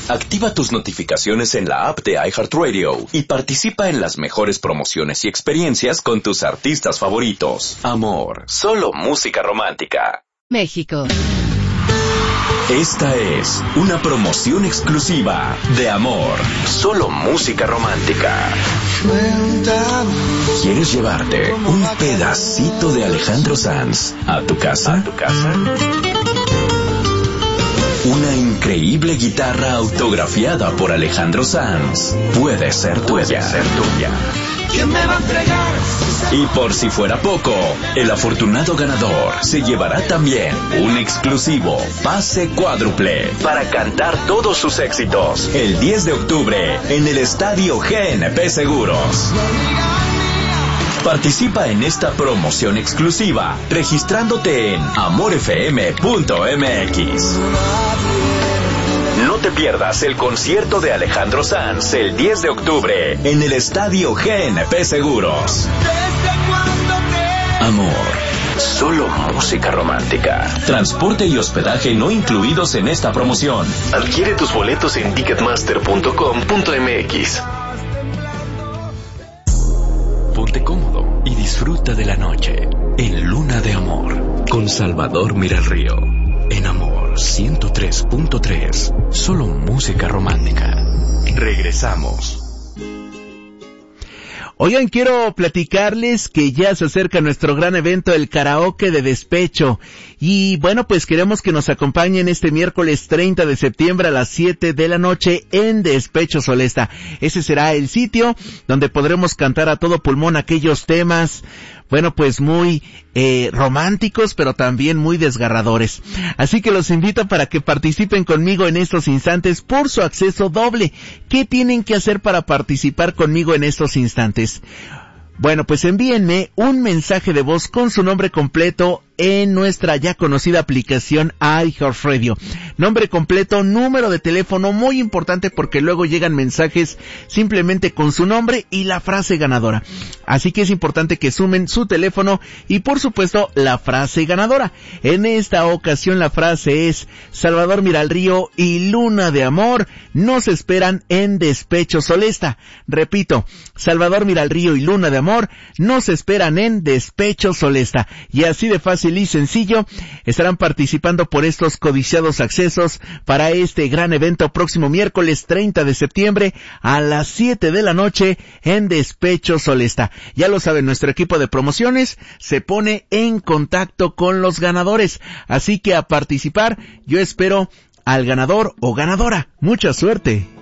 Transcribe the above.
Activa tus notificaciones en la app de iHeartRadio y participa en las mejores promociones y experiencias con tus artistas favoritos. Amor, solo música romántica. México. Esta es una promoción exclusiva de Amor, solo música romántica. ¿Quieres llevarte un pedacito de Alejandro Sanz a tu casa? Una increíble guitarra autografiada por Alejandro Sanz puede ser tuya. ¿Quién me va a entregar? Y por si fuera poco, el afortunado ganador se llevará también un exclusivo pase cuádruple para cantar todos sus éxitos el 10 de octubre en el Estadio GNP Seguros. Participa en esta promoción exclusiva registrándote en amorfm.mx. No te pierdas el concierto de Alejandro Sanz el 10 de octubre en el Estadio GNP Seguros. Amor, solo música romántica. Transporte y hospedaje no incluidos en esta promoción. Adquiere tus boletos en ticketmaster.com.mx. Ponte cómodo y disfruta de la noche en Luna de Amor con Salvador Miralrío. En Amor 103.3, solo música romántica. Regresamos. Oigan, quiero platicarles que ya se acerca nuestro gran evento, el Karaoke de Despecho. Y bueno, pues queremos que nos acompañen este miércoles 30 de septiembre a las 7 de la noche en Despecho Solesta. Ese será el sitio donde podremos cantar a todo pulmón aquellos temas, bueno, pues muy románticos, pero también muy desgarradores. Así que los invito para que participen conmigo en estos instantes por su acceso doble. ¿Qué tienen que hacer para participar conmigo en estos instantes? Bueno, pues envíenme un mensaje de voz con su nombre completo en nuestra ya conocida aplicación iHeartRadio. Nombre completo, número de teléfono, muy importante porque luego llegan mensajes simplemente con su nombre y la frase ganadora. Así que es importante que sumen su teléfono y por supuesto la frase ganadora. En esta ocasión la frase es: Salvador Miralrío y Luna de Amor nos esperan en Despecho Solesta. Repito, Salvador Miralrío y Luna de Amor nos esperan en Despecho Solesta. Y así de fácil y sencillo estarán participando por estos codiciados accesos para este gran evento próximo miércoles 30 de septiembre a las 7 de la noche en Despecho Solesta. Ya lo saben, nuestro equipo de promociones se pone en contacto con los ganadores, así que a participar. Yo espero al ganador o ganadora. Mucha suerte.